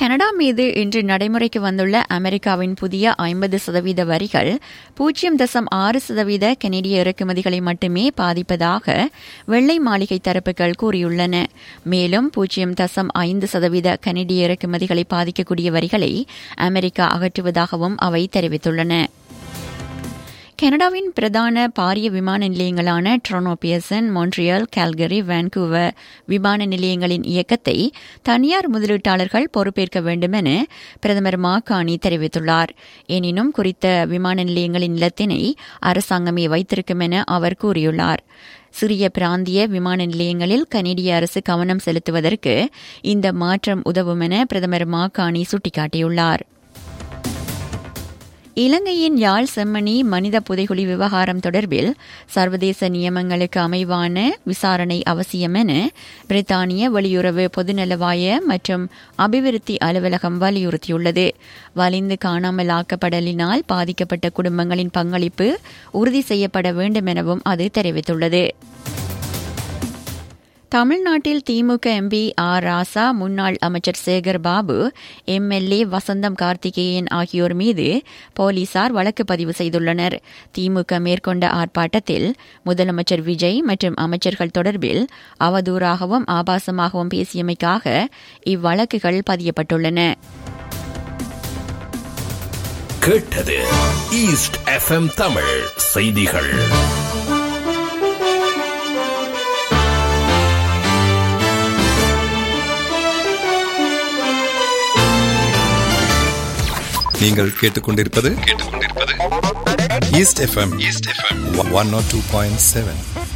Canada மீது இன்று நடைமுறைக்கு வந்துள்ள அமெரிக்காவின் புதிய 50% வரிகள் 0.6% கனேடிய இறக்குமதிகளை மட்டுமே பாதிப்பதாக வெள்ளை மாளிகை தரப்புகள் கூறியுள்ளன. மேலும் 0.5% கனேடிய இறக்குமதிகளை பாதிக்கக்கூடிய வரிகளை அமெரிக்கா அகற்றுவதாகவும் அவை தெரிவித்துள்ளன. கனடாவின் பிரதான பாரிய விமான நிலையங்களான Toronto, Pearson, Montreal, Calgary, Vancouver விமான நிலையங்களின் இயக்கத்தை தனியார் முதலீட்டாளர்கள் பொறுப்பேற்க வேண்டும் என பிரதமர் மாகாணி தெரிவித்துள்ளார். எனினும் குறித்த விமான நிலையங்களின் நிலத்தினை அரசாங்கமே வைத்திருக்கும் என அவர் கூறியுள்ளார். சிறிய பிராந்திய விமான நிலையங்களில் கனேடிய அரசு கவனம் செலுத்துவதற்கு இந்த மாற்றம் உதவும் என பிரதமர் மாகாணி சுட்டிக்காட்டியுள்ளார். இலங்கையின் யாழ் செம்மணி மனித புதைகுழி விவகாரம் தொடர்பில் சர்வதேச நியமங்களுக்கு அமைவான விசாரணை அவசியம் என பிரித்தானிய வெளியுறவு பொதுநலவாய மற்றும் அபிவிருத்தி அலுவலகம் வலியுறுத்தியுள்ளது. வலிந்து காணாமல் ஆக்கப்படலினால் பாதிக்கப்பட்ட குடும்பங்களின் பங்களிப்பு உறுதி செய்யப்பட வேண்டும் எனவும் அது தெரிவித்துள்ளது. தமிழ்நாட்டில் திமுக எம்பி ஆர் ராசா, முன்னாள் அமைச்சர் சேகர் பாபு, எம்எல்ஏ வசந்தம் கார்த்திகேயன் ஆகியோர் மீது போலீசார் வழக்கு பதிவு செய்துள்ளனர். திமுக மேற்கொண்ட ஆர்ப்பாட்டத்தில் முதலமைச்சர் விஜய் மற்றும் அமைச்சர்கள் தொடர்பில் அவதூறாகவும் ஆபாசமாகவும் பேசியமைக்காக இவ்வழக்குகள் பதியப்பட்டுள்ளன. கேட்டது ஈஸ்ட் எஃப்எம் தமிழ் செய்திகள். நீங்கள் கேட்டுக்கொண்டிருப்பது ஈஸ்ட் எஃப்எம் 102.7.